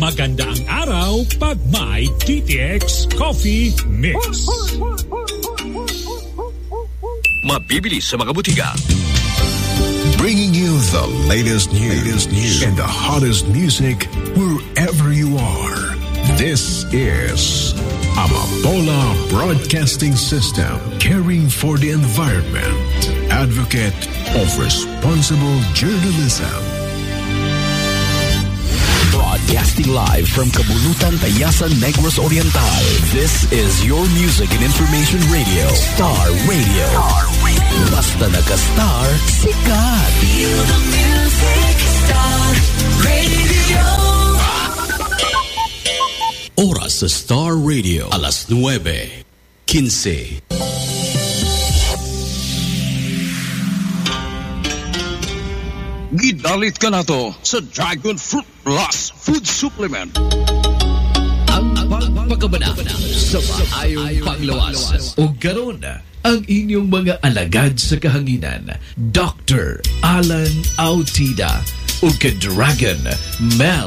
Maganda ang araw pag may TTX Coffee Mix. Mabibili sa mga butika. Bringing you the latest news and the hottest music wherever you are. This is Amapola Broadcasting System, caring for the environment, advocate of responsible journalism. Broadcasting live from Kabulutan, Tayasan, Negros Oriental. This is your music and information radio, Star Radio. Basta naka-star, sikat. Feel the music, Star Radio. Oras sa Star Radio, alas 9:15. Gidalit ka na to sa Dragon Fruit Plus Food Supplement. Ang pagpakabanaan sa maayong panglawas. O garon ang inyong mga alagad sa kahanginan, Dr. Alan Autida o ka-Dragon Mel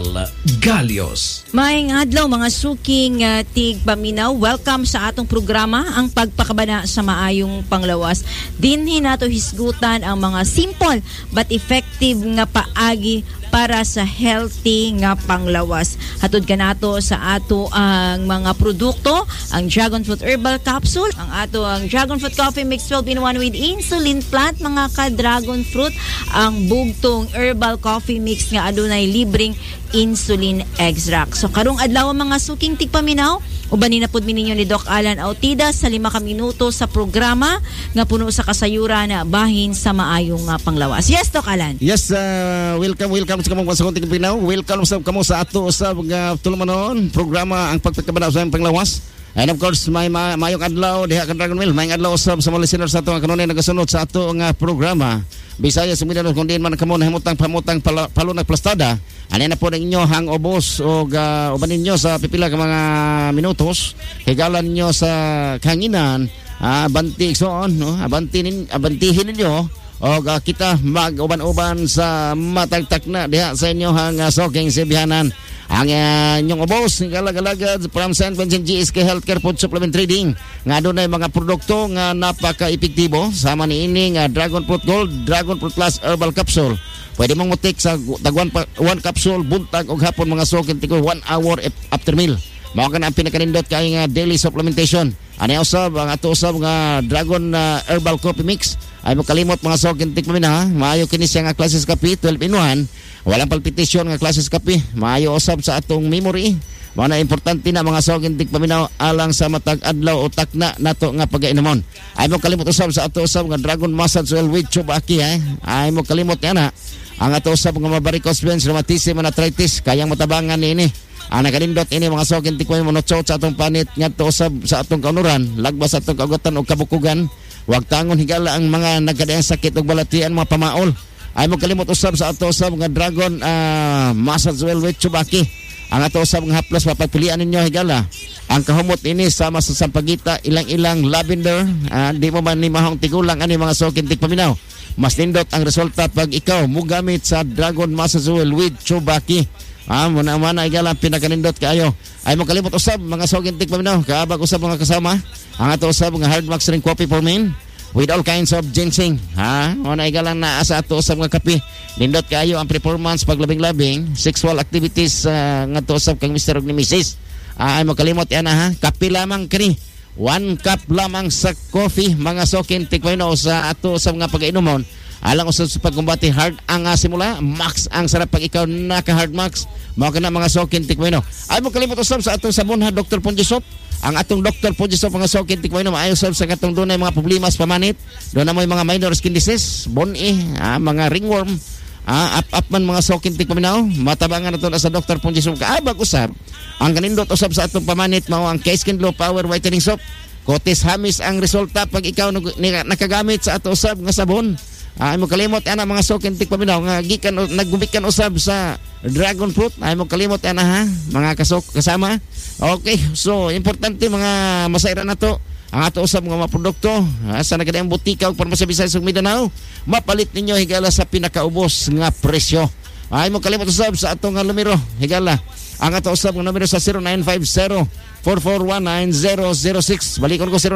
Galios. Maayong adlaw mga suking tigpaminaw. Welcome sa atong programa, ang pagpakabana sa maayong panglawas. Dinhi nato hisgutan ang mga simple but effective nga paagi para sa healthy nga panglawas. Hatod kanato sa ato ang mga produkto, ang Dragon Fruit Herbal Capsule, ang Dragon Fruit Coffee Mix 12-in-1 with insulin plant, mga ka-Dragon Fruit, ang bugtong Herbal Coffee Mix nga adunay libreng insulin extract. So karong adlaw mga suking tigpaminaw, ubanin na pud ninyo ni Doc Alan Autida sa 5 ka minuto sa programa nga puno sa kasayuran na bahin sa maayong panglawas. Yes, Doc Alan. Yes, welcome sa kamong sa tigpaminaw. Welcome sa kamo sa ato sa tulumanon programa ang pagpakabana sa panglawas. And of course, mayong adlaw diha ka Dragon Mill, mayong adlaw usab sa mga listeners sa ato nga kanunay nagasunod sa ato nga programa. Bisaya sa Mindanao kung diin man kamo nahimutang palunag plastada. Ani na po ninyo hang obos o uban ninyo sa pipila ka mga minutos. Higalan ninyo sa kanginan, abanti igsoon, no? Abantihin ninyo o kita mag-uban-uban sa matagtak na diha sa inyo hang soking sibihanan. Ang inyong obos galagad from San Vincent GSK Healthcare Food Supplement Trading nga adunay mga produkto nga napaka-epektibo sama niini nga Dragon Fruit Gold, Dragon Fruit Plus Herbal Capsule. Pwede mong mutik sa tagwan one capsule buntag og hapon mga sokin tigo 1 hour after meal. Mao kana ang pinakanindot kay nga daily supplementation. Ani usab ang ato usab nga Dragon Herbal Coffee Mix. Ay mo kalimot mga sokin tikmamin ha. Maayo kini siya nga klase sa kape 12-in-1. Walang palpitation nga klase sa kape. Maayo usab sa atong memory. Mao na importante na mga sokin tikpaminaw alang sa matag adlaw o takna nato nga pagainomon. Ay mo kalimot usab sa ato usab nga Dragon Massage Oil with Chubaki ha. Ay mo kalimot na ang ato usab nga varicose veins, rheumatism, arthritis kayang matabangan niini. Ang nakalindot ini mga sokin tikman mo notsot sa atong panit ngadto usab sa atong kaunuran, lagbas sa atong kagutan o kabukugan. Huwag tangon higala ang mga nagkadaang sakit o balatian mga pamaol. Ay mo kalimot usab sa ato usab nga Dragon Massage Oil with Chubaki. Ang ato usab nga haplas mapagpilian ninyo higala. Ang kahumot ini sama sa sampagita, ilang-ilang lavender, di mo man ni mahong tigulang ani mga sokin tikpaminaw. Mas nindot ang resulta pag ikaw mugamit sa Dragon Massage Oil with Chubaki. Muna igala pinakanindot kayo. Ay mo kalimot usab mga sogintik paminaw. Kaabag usab mga kasama. Ang ato usab nga hard wax ring coffee for men with all kinds of ginseng. Muna igala na asa ato usab nga kape. Nindot kayo ang performance paglabing-labing, sexual activities nga ato usab kang Mr. ug ni Mrs. Ay mo kalimot yan kape lamang kini. 1 cup lamang sa coffee mga sogintik paminaw sa ato usab nga pag-inomon. Alang usab sa pagkumbati hard ang simula, max ang sarap pag ikaw naka hard max. Mao kana mga sokin tikmoino. Ay mo kalimot usab sa atong sabon ha Dr. Ponjisop. Ang atong Dr. Ponjisop mga sokin tikmoino maayo usab sa katong dunay mga problema sa pamanit. Do na moy mga minor skin disease, bone mga ringworm. Up man mga sokin tikmoino. Matabangan nato sa Dr. Ponjisop. Kaabag usab ang kanindot usab sa atong pamanit mao ang K-Skin Glow Power Whitening Soap. Kotis hamis ang resulta pag ikaw nakagamit sa ato usab nga sabon. Ay mo kalimot mga sokin tikpaminaw nga gikan naggubikan usab sa Dragon Fruit. Ay mo kalimot mga kasama. Okay, so importante mga masayra na to ang ato usab nga mga produkto sa nagadaang butika ug farmasya Bisaya ug Mindanao. Mapalit ninyo higala sa pinakaubos nga presyo. Ay mo kalimot usab sa ato nga lumiro higala Ang ato usab nga numero sa 0950-4419-006. Balikon ko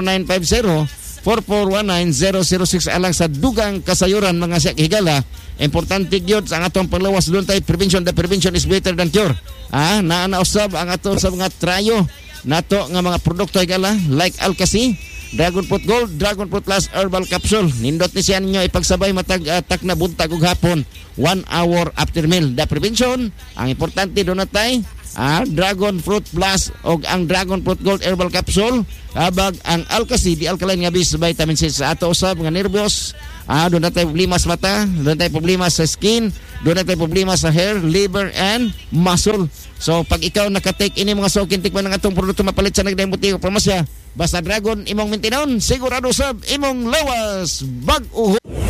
0950-4419-006 alang sa dugang kasayuran mga siya higala. Importante gyud sa atong panglawas doon tay prevention. The prevention is better than cure. Naa usab ang ato usab nga trayo nato nga mga produkto higala like Alkasi, Dragon Fruit Gold, Dragon Fruit Plus Herbal Capsule. Nindot ni siya ninyo ipagsabay matag tak na buntag ug hapon 1 hour after meal. The prevention, ang importante doon natay Dragon Fruit Plus o ang Dragon Fruit Gold Herbal Capsule habag ang Alkasi, di alkaline nga bis vitamin C sa ato usab nga nervyos. Doon na tayo problema sa mata, doon na tayo problema sa skin, doon na tayo problema sa hair, liver, and muscle. So pag ikaw nakatake ini mga sokin tikman ng atong produkto mapalit sa nagdayang o promasya, basta Dragon imong mintinon, sigurado sab imong lawas bag-uho.